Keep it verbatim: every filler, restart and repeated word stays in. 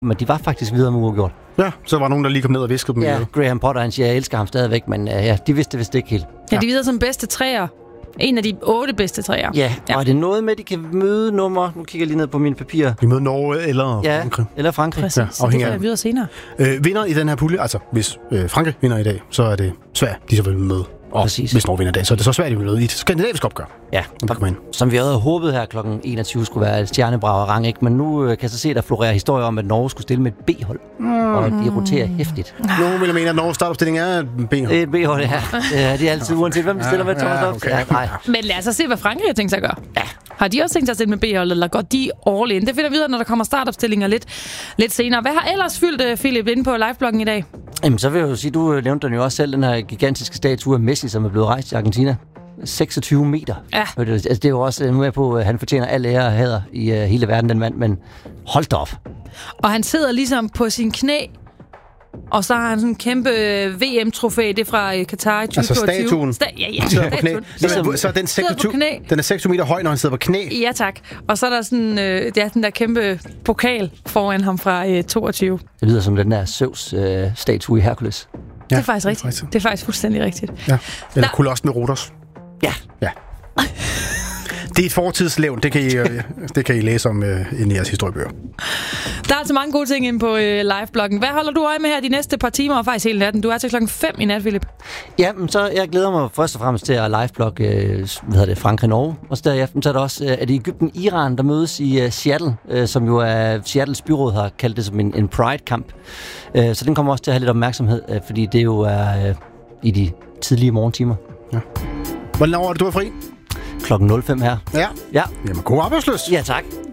Men de var faktisk videre med uafgjort. Ja, så var nogen, der lige kom ned og viskede dem. Ja, Graham Potter, han siger, jeg elsker ham stadigvæk, men uh, ja, de vidste vist ikke helt. Ja, de videre som bedste træer. En af de otte bedste træer. Ja, ja, og er det noget med, at de kan møde nummer? Nu kigger jeg lige ned på mine papirer. De møder Norge eller ja, Frankrig. eller Frankrig. Præcis, ja, så det kan jeg videre senere. Øh, vinder i den her pulje, altså hvis øh, Frankrig vinder i dag, så er det Sverige, de så vil møde. Og præcis. Hvis Norge vinder i dag, så er det så Sverige, de vil møde i et skandinavisk opgør. Ja, som vi havde håbet her klokken enogtyve skulle være et stjernebrager rang, ikke? Men nu øh, kan jeg så se, at der florerer historier om, at Norge skulle stille med et B-hold. Mm. Og de roterer hæftigt. Nogen vil mene, at Norges startopstilling er et B-hold. Et B-hold, ja. ja. Det er altid uanset, hvem de stiller med, Thomas. Ja, okay. Ja, nej. Men lad os så se, hvad Frankrig har tænkt sig at gøre. Ja. Har de også tænkt sig at stille med B-hold, eller går de all in? Det finder vi videre, når der kommer startopstillinger lidt, lidt senere. Hvad har ellers fyldt, Philip, inde på livebloggen i dag? Jamen, så vil jeg jo sige, du nævnte den jo også selv, den her gigantiske statue af Messi, som er blevet rejst i Argentina. seksogtyve meter. Ja. Altså, det er jo også, nu er jeg på, at han fortjener al ære og hæder i uh, hele verden, den mand, men hold da op. Og han sidder ligesom på sin knæ, og så har han sådan en kæmpe V M-trofæ, det er fra Qatar i tyve toogtyve. Altså statuen? Sta- ja, ja, sidder på knæ. statuen. Så, så den, seksogtyve, den er seksogtyve meter høj, når han sidder på knæ? Ja, tak. Og så er der sådan, øh, det er den der kæmpe pokal foran ham fra øh, toogtyve. Det lyder som den der Zeus-statue øh, i Hercules. Ja, det er faktisk rigtigt. Det er, det er faktisk fuldstændig rigtigt. Ja. Eller Kolosset med Rhodos. Ja. Ja. Det er et fortidslevn. Det kan I, det kan I læse om uh, i jeres historiebøger. Der er altså mange gode ting inde på uh, livebloggen. Hvad holder du øje med her de næste par timer og faktisk hele natten? Du er til klokken fem i nat, Philip. Ja, men så jeg glæder mig først og fremmest til at liveblogge uh, hvad hedder det, Frankrig-Norge. Og så der i aften, så er der også uh, er det Egypten-Iran, der mødes i uh, Seattle, uh, som jo er Seattles byråd har kaldt det som en, en Pride-kamp. Uh, så den kommer også til at have lidt opmærksomhed, uh, fordi det jo er uh, i de tidlige morgentimer. Ja. Hvordan er det, du er fri? klokken nul fem her. Ja. Ja. Jamen, god arbejdsløs. Ja, tak.